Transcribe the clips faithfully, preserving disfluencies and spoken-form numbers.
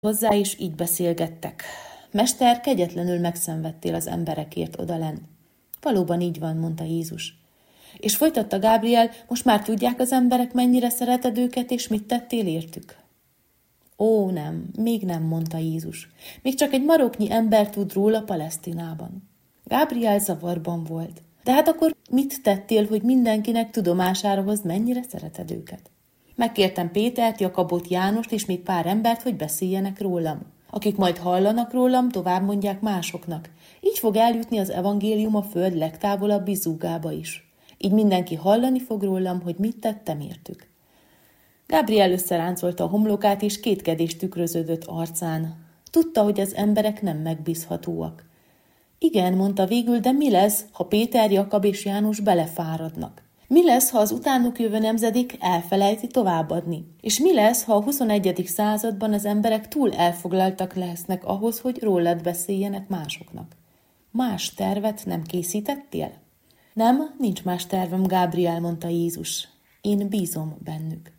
Hozzá is így beszélgettek. Mester, kegyetlenül megszenvedtél az emberekért odalen. Valóban így van, mondta Jézus. És folytatta Gábriel, most már tudják az emberek, mennyire szereted őket, és mit tettél értük? Ó, nem, még nem, mondta Jézus. Még csak egy maroknyi ember tud róla Palesztinában. Gábriel zavarban volt. De hát akkor mit tettél, hogy mindenkinek tudomására hozd, mennyire szereted őket? Megkértem Pétert, Jakabot, Jánost és még pár embert, hogy beszéljenek rólam. Akik majd hallanak rólam, tovább mondják másoknak. Így fog eljutni az evangélium a föld legtávolabbi zúgába is. Így mindenki hallani fog rólam, hogy mit tettem értük. Gábriel összeráncolta a homlokát, és kétkedés tükröződött arcán. Tudta, hogy az emberek nem megbízhatóak. Igen, mondta végül, de mi lesz, ha Péter, Jakab és János belefáradnak? Mi lesz, ha az utánuk jövő nemzedék elfelejti továbbadni? És mi lesz, ha a huszonegyedik században az emberek túl elfoglaltak lesznek ahhoz, hogy rólad beszéljenek másoknak? Más tervet nem készítettél? Nem, nincs más tervem, Gábriel, mondta Jézus. Én bízom bennük.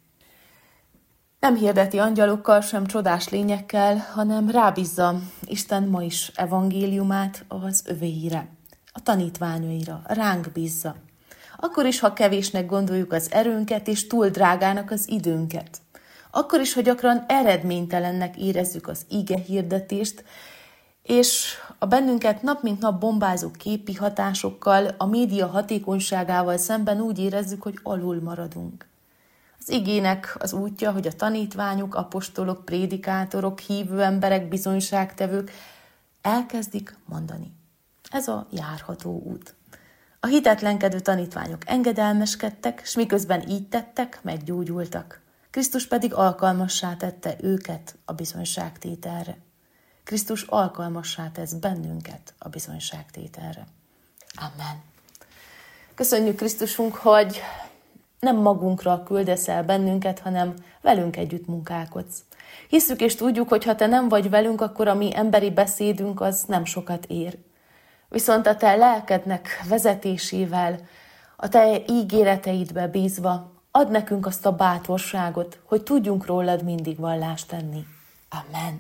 Nem hirdeti angyalokkal, sem csodás lényekkel, hanem rábízza Isten ma is evangéliumát az övéire, a tanítványaira, ránk bízza. Akkor is, ha kevésnek gondoljuk az erőnket, és túl drágának az időnket. Akkor is, ha gyakran eredménytelennek érezzük az ige hirdetést, és a bennünket nap mint nap bombázó képi hatásokkal, a média hatékonyságával szemben úgy érezzük, hogy alul maradunk. Az igének az útja, hogy a tanítványok, apostolok, prédikátorok, hívő emberek, bizonyságtevők elkezdik mondani. Ez a járható út. A hitetlenkedő tanítványok engedelmeskedtek, s miközben így tettek, meggyógyultak. Krisztus pedig alkalmassá tette őket a bizonyságtételre. Krisztus alkalmassá tesz bennünket a bizonyságtételre. Amen. Köszönjük, Krisztusunk, hogy nem magunkra küldesz el bennünket, hanem velünk együtt munkálkodsz. Hisszük és tudjuk, hogy ha te nem vagy velünk, akkor a mi emberi beszédünk az nem sokat ér. Viszont a te lelkednek vezetésével, a te ígéreteidbe bízva, add nekünk azt a bátorságot, hogy tudjunk rólad mindig vallást tenni. Amen.